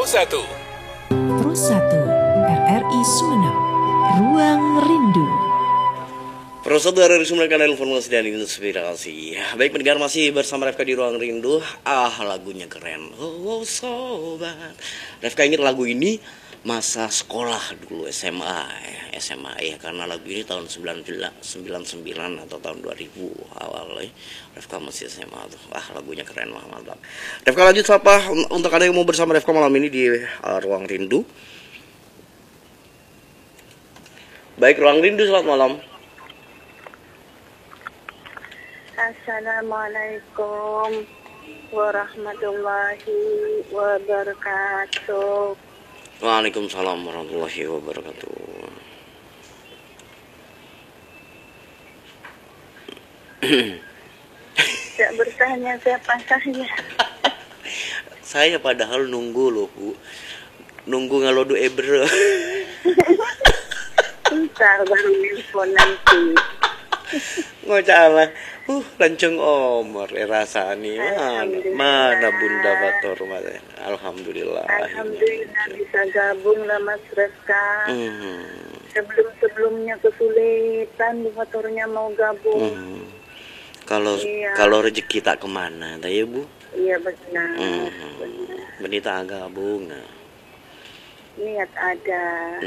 1. Pro 1 RRI Sumeneb, Ruang Rindu. Pro 1 RRI Sumeneb, kanal informasi dan inspirasi. Baik pendengar, masih bersama Refka di Ruang Rindu. Lagunya keren. Oh sobat, Refka ingat lagu ini masa sekolah dulu, SMA ya, karena lagu ini tahun 99 atau tahun 2000 awal ya. Refka masih SMA tuh. Lagunya keren, mantap. Refka lanjut sapa untuk Anda yang mau bersama Refka malam ini di Ruang Rindu. Baik, Ruang Rindu, selamat malam. Assalamualaikum warahmatullahi wabarakatuh. Waalaikumsalam warahmatullahi wabarakatuh. Tidak bertanya siapa saya. Saya padahal nunggu loh, Bu. Nunggu ngalodo ebre. Bentar baru nelfon nanti. Ngocala. Lancung omor rasani. Mana Bunda Bator. Alhamdulillah. Alhamdulillah bisa gabung lah Mas Refka. Sebelumnya kesulitan motornya mau gabung. Kalau rezeki tak kemana, tak ya Bu? Iya benar. Benita gabung. Niat ada.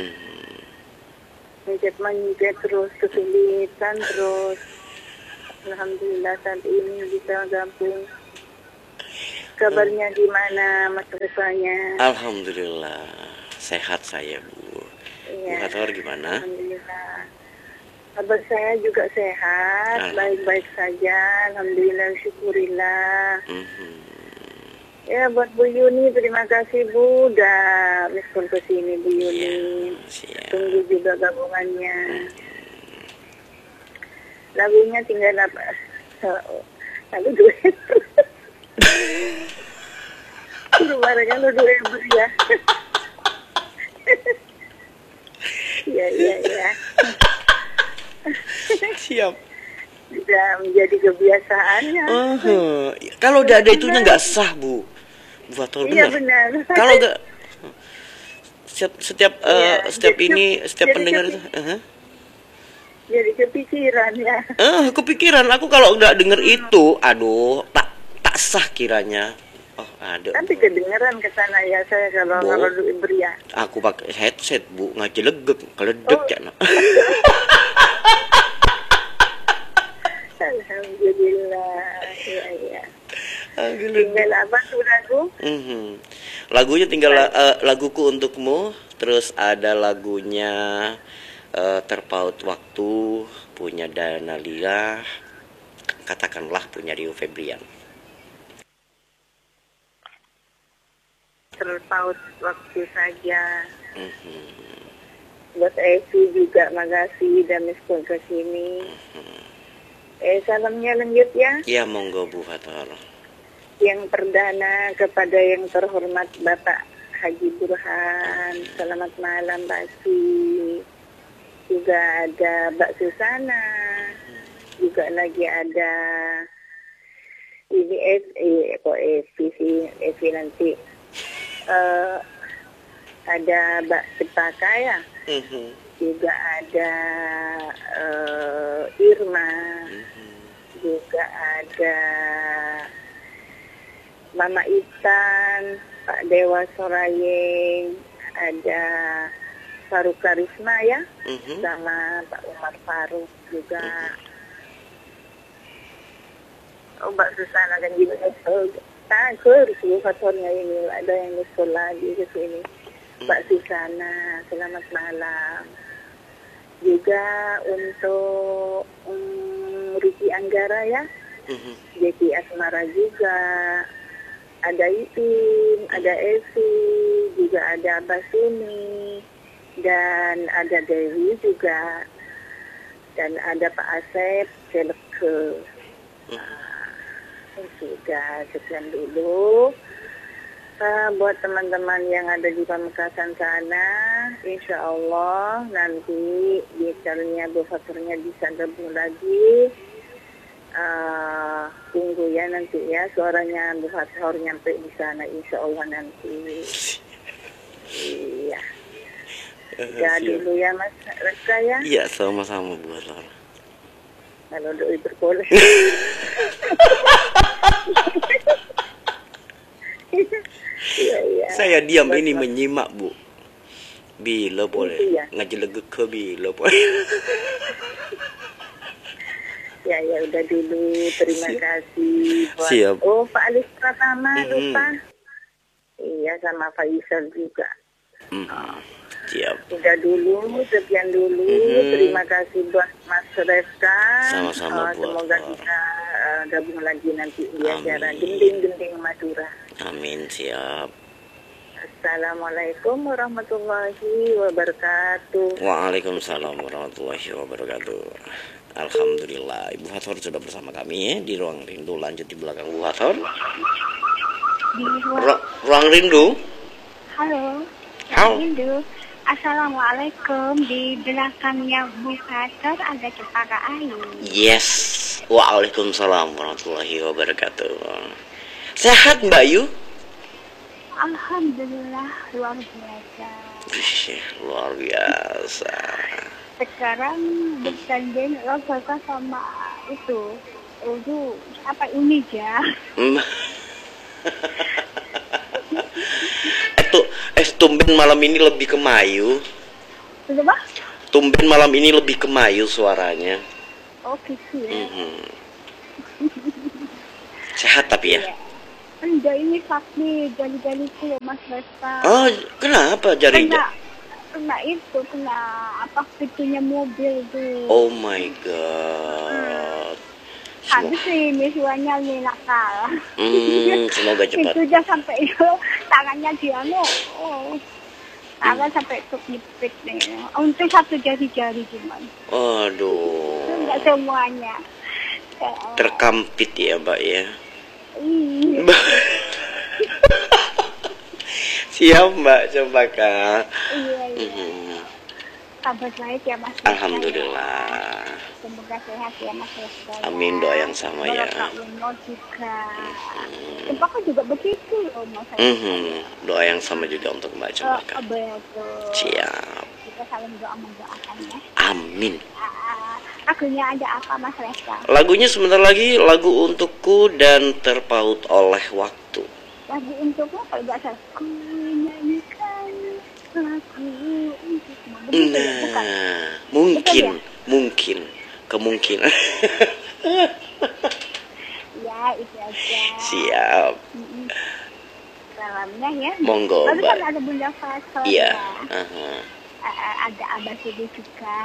Manjat terus kesulitan terus. Alhamdulillah saat ini bisa gabung. Kabarnya gimana Mas Refanya? Alhamdulillah sehat saya, Bu. Iya. Bu Kator gimana? Alhamdulillah. Kabar saya juga sehat, baik-baik saja. Alhamdulillah, syukurillah. Ya buat Bu Yuni, terima kasih Bu udah miskun ke sini Bu Yuni. Tunggu juga gabungannya. Lagunya tinggal apa? Lagu duet. Kemarin lu duet ya. Iya. Siap. Sudah menjadi kebiasaannya. Kalau udah ada itunya nggak sah, Bu. Buat Iya benar. Kalau nggak setiap pendengar itu. Jadi kepikiran ya. Kepikiran aku kalau nggak denger itu, tak sah kiranya. Ada. Tapi kedengeran ke sana ya saya kalau beriak. Aku pakai headset, Bu, ngajelegek, keledek ya. Alhamdulillah. Iya. Tinggal apa tuh lagu? Lagunya tinggal laguku untukmu. Terus ada lagunya Terpaut Waktu, punya Dana Lia, Katakanlah punya Rio Febrian. Terpaut waktu saja. Buat Evi juga makasih dan miskun ke sini. Salamnya lanjut ya. Ya monggo Bu Fator. Yang perdana kepada yang terhormat Bapak Haji Burhan. Selamat malam Mbak Si. Juga ada Mbak Susana. Juga lagi ada ini Evi nanti. Ada Mbak Cepaka ya. Juga ada Irma. Juga ada Mama Itan, Pak Dewa Sorayeng, ada Faruk Karisma ya, sama Pak Umar Faruk juga. Mbak Susana kan juga takut fatornya ini ada yang nyusul lagi ke sini. Mbak Susana, selamat malam. Juga untuk Riki Anggara ya, Jeki Asmara juga, ada Ipin, ada Evi, juga ada Basuni, dan ada Dewi juga, dan ada Pak Asep, Seleke. Sudah sekian dulu. Buat teman-teman yang ada di Pamekasan sana, insya Allah nanti bicaranya Bu Faturnya bisa gabung lagi. Tunggu ya nanti ya suaranya Bu Fatur nyampe di sana insya Allah nanti. Iya. Ya dulu ya Mas Reska ya. Iya, sama-sama Bu Hathor. Kalau doi berpoles. Iya. Saya diam ini menyimak Bu. Bila boleh Iya. ngajelegek ke bila boleh. Ya udah dulu. Terima kasih. Siap. Oh Pak Alis Pratama lupa. Mhm. Iya sama Faisal juga. Siap. Udah dulu, sekian dulu. Terima kasih buat Mas Reska. Sama-sama, Bu semoga Hathor. kita gabung lagi nanti di acara Amin. Gending-Gending Madura. Amin, siap. Assalamualaikum warahmatullahi wabarakatuh. Waalaikumsalam warahmatullahi wabarakatuh. Alhamdulillah, Ibu Hathor sudah bersama kami ya di Ruang Rindu. Lanjut di belakang Bu Hathor. Di ruang, Ruang Rindu. halo, Halo. Rindu. Assalamualaikum. Di belakangnya Bu Hathor ada Cempaka Ayu. Yes. Waalaikumsalam warahmatullahi wabarakatuh. Sehat Mbak Yu? Alhamdulillah luar biasa. Wih, luar biasa. Sekarang bertanding Rosalia sama itu apa Unija. Tumben malam ini lebih kemayu. Coba? Tumben malam ini lebih kemayu suaranya. Oh gitu ya. Sehat tapi ya? Iya. Enggak, ini sakit jari-jariku Mas Resta. Oh, kenapa jarinya? Kena itu, kena apa pintunya mobil tuh. Oh my god. Habis sih misuannya nih nakal. Semoga cepat. Itu aja sampai itu tangannya dia tangan sampai kejepit nih. Untuk satu jari-jari cuman. Aduh. Enggak semuanya. Terkampit ya Mbak ya. Iya. Siap Mbak, coba Kak. Iya. Kabar baik ya Mas. Alhamdulillah. Semoga sehat ya Mas Resta. Amin, doa yang sama ya. Kak Uno juga. Cempaka juga begitu loh Mas. Doa yang sama juga untuk Mbak Cempaka. Betul. Siap. Kita saling doa mendoakan ya. Amin. Lagunya ada apa Mas Resta? Lagunya sebentar lagi, lagu untukku dan terpaut oleh waktu. Lagu untukmu kalau nggak salah. Ku nyanyikan lagu untukmu. Begitu ya, bukan? Mungkin, kemungkinan. Ya, itu aja. Siap. Salamnya ya. Monggo, Lalu Mbak. kan ada Bunda Faso Iya. ya. Ada Abah Sudi juga.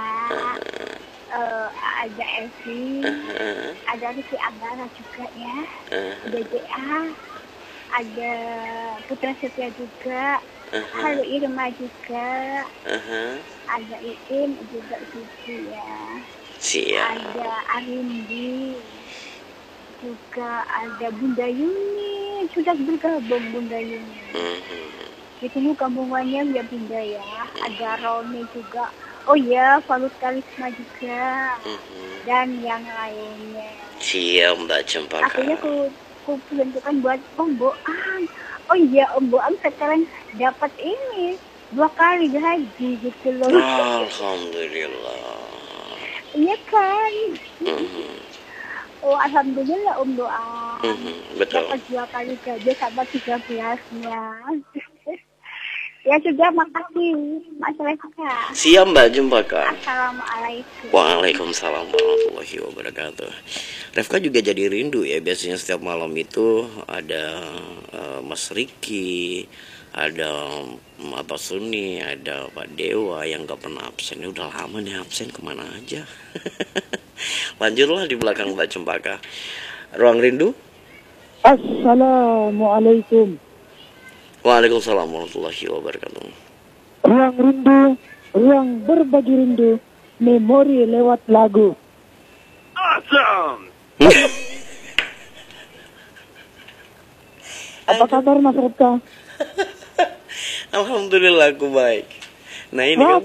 Ada Evi. Ada Riki Abara juga ya. Ada JA. Ada Putra Setia juga. Halo Irma juga. Ada Iin juga Suci ya. Siap. Ada Arindi juga, ada Bunda Yuni sudah bergabung Bunda Yuni. Itu gabungannya ya Bunda ya. Ada Roni juga. Oh ya, Falut Karisma juga. Dan yang lainnya. Siap Mbak Cempaka. Akhirnya ku peruntukkan buat Om Boang. Oh iya, Om Boang sekarang dapat ini 2 kali gaji gitu loh. Alhamdulillah. Iya kan? Oh alhamdulillah Om Boang. Betul. Dapat 2 kali gaji sama 13-nya. Ya sudah, makasih Mas Resta. Siap Mbak Cempaka. Assalamualaikum. Waalaikumsalam warahmatullahi wabarakatuh. Refka juga jadi rindu ya, biasanya setiap malam itu ada Mas Riki, ada Abah Suni, ada Pak Dewa yang gak pernah absen. Ini udah lama nih absen, kemana aja. Lanjutlah di belakang Mbak Cempaka. Ruang Rindu. Assalamualaikum. Waalaikumsalam warahmatullahi wabarakatuh. Ruang rindu, ruang berbagi rindu, memori lewat lagu. Awesome. Apa kabar Mas Ripka? Alhamdulillah aku baik. Nah ini kan.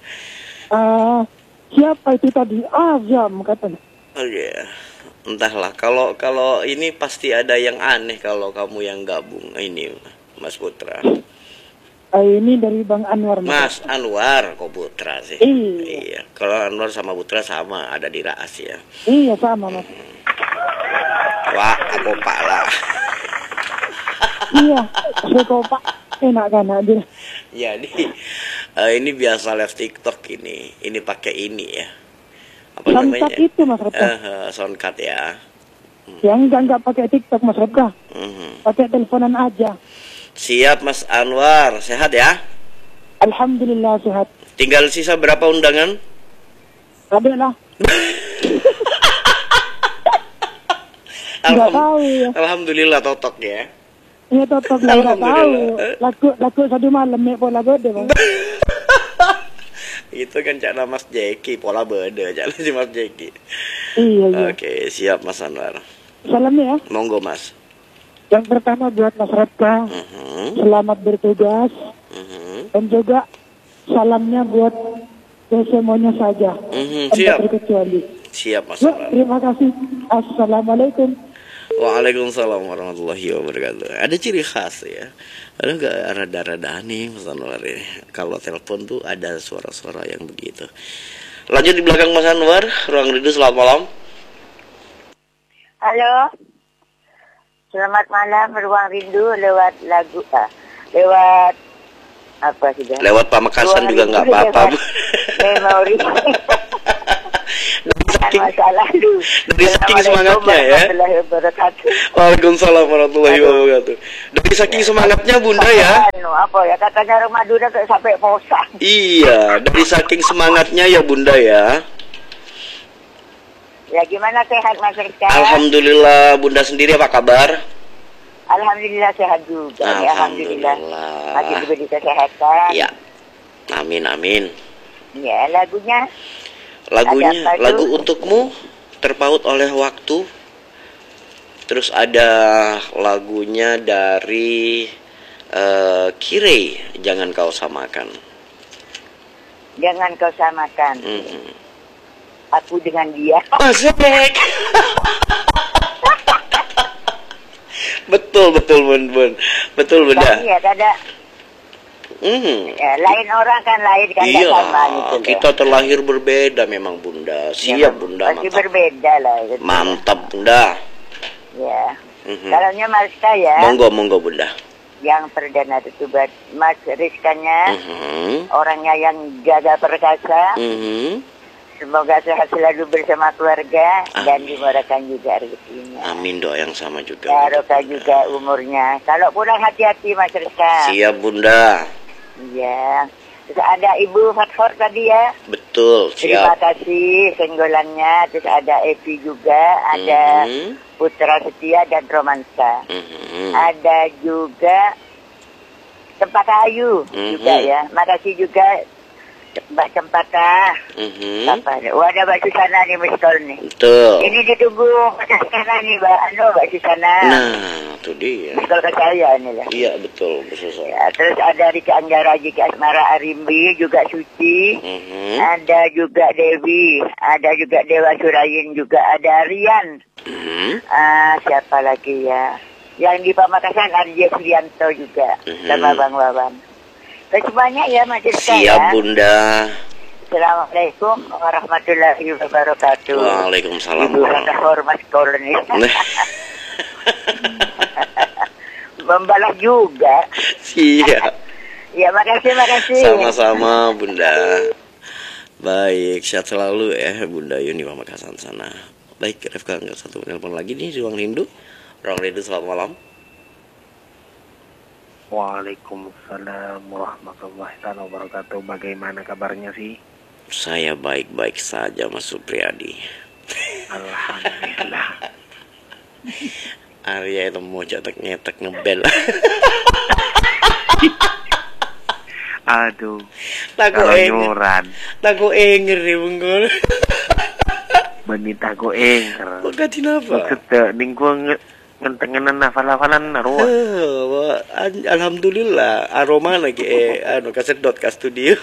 Siapa itu tadi? Azam katanya. Oh iya. Entahlah, kalau ini pasti ada yang aneh kalau kamu yang gabung ini Mas Putra. Ini dari Bang Anwar. Mas Anwar kok Putra sih? Iya. Kalau Anwar sama Putra sama, ada di Raas ya. Iya sama Mas. Wah, aku Pak lah. Iya, sekopak enak kan aja. Jadi ini biasa live TikTok ini. Ini pakai ini ya. Apa namanya? Soundcard itu Mas Repka. Soundcard ya. Yang enggak pakai TikTok Mas Repka. Pakai teleponan aja. Siap Mas Anwar, sehat ya? Alhamdulillah sehat. Tinggal sisa berapa undangan? Ada lah. Nggak tahu ya. Alhamdulillah totok ya. Iya totok lah, nggak tahu. Laku satu malam nih pola bede Mas. Itu kan cara Mas Jeki, pola bede jalan si Mas Jeki. Iya. Oke, siap Mas Anwar. Salam ya. Monggo Mas. Yang pertama buat Mas Repka, selamat bertugas, dan juga salamnya buat semuanya saja, siap. tanpa terkecuali. Siap Mas Ya, Anwar. terima kasih. Assalamualaikum. Waalaikumsalam warahmatullahi wabarakatuh. Ada ciri khas ya. Ada nggak rada-rada aneh Mas Anwar ini. Kalau telepon tuh ada suara-suara yang begitu. Lanjut di belakang Mas Anwar, Ruang Rindu, selamat malam. Halo. Selamat malam, Ruang Rindu lewat lagu lewat apa sudah? Lewat Pamekasan Ruang juga Rindu nggak apa-apa. lewat memori. Masa lalu. Dari saking semangatnya ya. Waalaikumsalam warahmatullahi wabarakatuh. Dari saking semangatnya Bunda ya. Apa ya katanya Ramadan sampai bosan. Iya, dari saking semangatnya ya Bunda ya. Ya gimana sehat Mas Rizka? Alhamdulillah, Bunda sendiri apa kabar? Alhamdulillah sehat juga. Alhamdulillah. Masih diberi kesehatan. Ya. Amin amin. Ya, lagunya lagu untukmu terpaut oleh waktu. Terus ada lagunya dari Kirei, jangan kau samakan. Jangan kau samakan. Aku dengan dia. Asik. betul Bun. Betul Bunda. Iya, ada. Ya, lain orang kan lain kan iya, sama gitu. Kita terlahir berbeda memang Bunda. Siap ya, Bunda. Masih mantap. Berbeda lah. Gitu. Mantap Bunda. Ya. Kalaunya Mariska ya. Monggo Bunda. Yang perdana itu buat Mas Rizkanya, orangnya yang jaga perkasa. Semoga sehat selalu bersama keluarga. Amin. Dan dimurahkan juga rezekinya. Amin, doa yang sama juga. Barokah juga umurnya. Kalau pulang hati-hati Mas Rizka. Siap Bunda. Iya. Terus ada Ibu Fatfor tadi ya. Betul, siap. Terima kasih senggolannya. Terus ada Epi juga, ada Putra Setia dan Romansa. Ada juga Tempat Ayu juga ya. Makasih juga Mbak Cempaka. Oh, ada Mbak Susana nih, Miss Call nih. Betul. Ini ditunggu Mbak Susana nih, Mbak Susana. Nah, itu dia. Miss Call ke saya nih lah. Iya, betul, Susana. Ya, terus ada Rika Anggara, Jika Asmara Arimbi, juga Suci. Ada juga Dewi, ada juga Dewa Surayin, juga ada Rian. Siapa lagi ya? Yang di Pamekasan Arya Sulianto juga, sama Bang Wawan. Semuanya ya Mas Rizka. Siap Bunda. Assalamualaikum warahmatullahi wabarakatuh. Waalaikumsalam. Ibu rasa hormat koloni. Membalas juga. Siap. Ya makasih. Sama-sama Bunda. Baik, sehat selalu ya Bunda Yuni Pamekasan sana. Baik, Refka nggak satu telepon lagi nih di Ruang Rindu. Ruang Rindu, selamat malam. Waalaikumsalam warahmatullahi wabarakatuh. Bagaimana kabarnya sih? Saya baik-baik saja Mas Supriyadi. Alhamdulillah. Arya itu mau nyetek ngebel. Aduh. Tago enger nih bungkul. Benita go enger. Ganti apa? Maksudnya ninggu ngentengenan hafalan naruh. Alhamdulillah aroma lagi kasedot ka studio.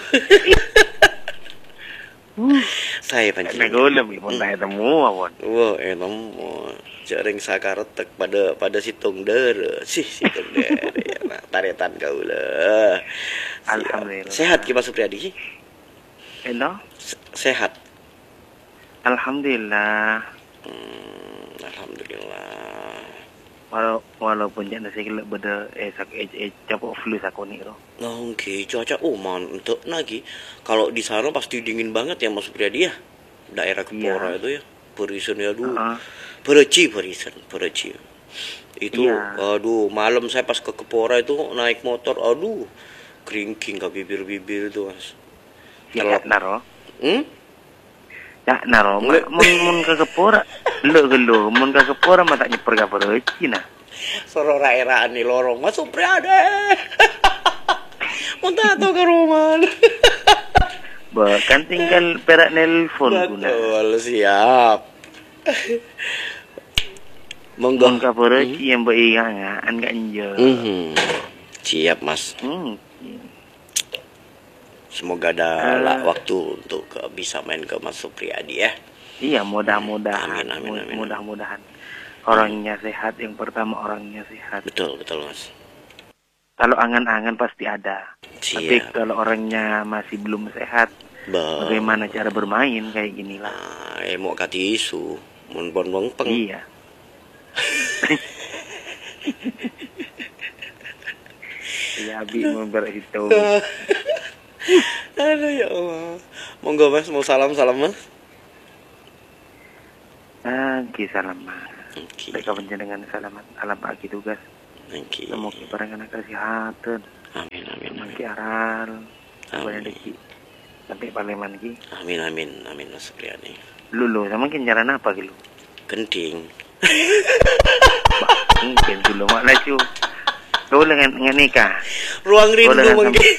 Saya pancing. Nagulem pun tayo temu awon. Wah, temu. Jaring sakaretek pada situng dere. Situng dere ya. taretan kau lah. Alhamdulillah. Sehat ki Mas Supriyadi? Hello? Sehat. Alhamdulillah. Alhamdulillah. Walaupun jangan saya kelak beda capok flu sakoni tu. Oke, cuaca mantap lagi. Kalau di sana pasti dingin banget ya Mas Supriyadi ya. Daerah Kepora itu ya. Perisen ya aduh. Pereci. Itu aduh, malam saya pas ke Kepora itu naik motor, aduh. Keringking ke bibir-bibir itu, Mas. Ya naro. Ya naro, mun ke Kepora, gelo, mun ke Kepora mah tak nyeper ka Pereci nah. Soro raeraan nih lorong Mas Supriyadi. Mau tato ke rumah. Bahkan tinggal perak nelpon guna. Betul, siap. Monggo ka Pereci yang beigangan gak enjo. Siap, Mas. Semoga ada waktu untuk bisa main ke Mas Supriyadi ya. Iya, mudah-mudahan. Amin. Mudah-mudahan. Orangnya sehat, yang pertama orangnya sehat. Betul, Mas. Kalau angan-angan pasti ada. Siap. Tapi kalau orangnya masih belum sehat, bagaimana cara bermain kayak ginilah. Mau kati isu, mun bon peng. Iya. Ya, Abi mau berhitung. Aduh ya Allah. Monggo Mas, mau salam Mas. Salam Mas. Mereka panjenengan selamat alam pagi tugas. Semoga barang anak kesehatan. Amin. Mangki aral. Deki. Sampai Paleman ki. Amin Mas Supriyadi. Lulu, sama kenjaran apa gitu? Kenting. Mungkin dulu mak laju. Kau dengan nikah. Ruang rindu mungkin.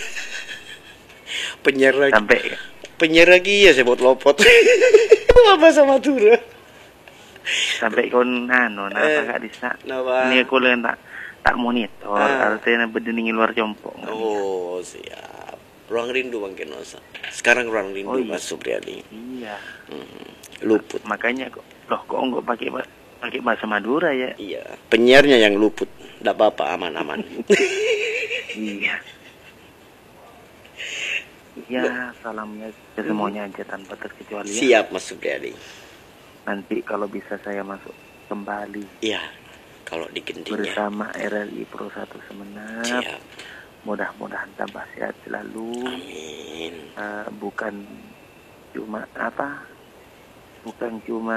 Penyiar lagi ya saya buat lopot. Apa sama Tura? Sampai kau napa kak Disa? Ini aku tak monitor. Artinya berdening luar jompong. Oh siap. Ruang rindu mungkin Mas. Sekarang ruang rindu Mas Supriyadi. Iya. Luput. Makanya kok enggak pakai bahasa Madura ya? Iya. Penyiarnya yang luput. Enggak apa-apa, aman. Iya. Ya, salamnya ke semuanya aja tanpa terkecuali. Siap Mas Supriyadi. Nanti kalau bisa saya masuk kembali. Iya. Kalau di Gentingnya. Bersama RRI Pro 1 Semenap. Siap. Mudah-mudahan tambah sehat selalu. Amin. Bukan cuma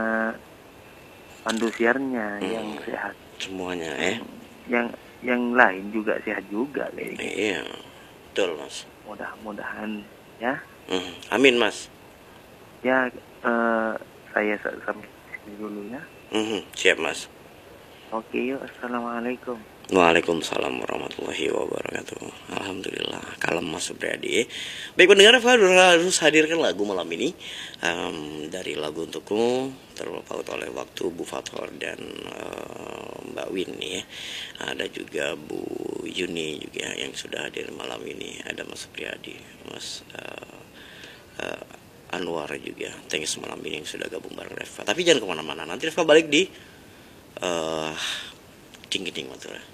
pandu siarnya yang sehat. Semuanya Yang lain juga sehat juga kayak gitu. Iya. Betul Mas. Mudah-mudahan ya. Amin Mas. Ya, saya sampai sini dulu ya. Siap Mas. Oke yuk, assalamualaikum. Waalaikumsalam warahmatullahi wabarakatuh. Alhamdulillah, kalem Mas Supriyadi. Baik pendengar, harus hadirkan lagu malam ini dari Lagu Untukmu terpaut oleh waktu Bu Fathor dan Mbak Winnie. Ada juga Bu Yuni juga yang sudah hadir malam ini. Ada Mas Supriyadi, Mas Anwar juga. Thanks malam ini yang sudah gabung bareng Reva. Tapi jangan kemana-mana. Nanti Reva balik di Ding Madura.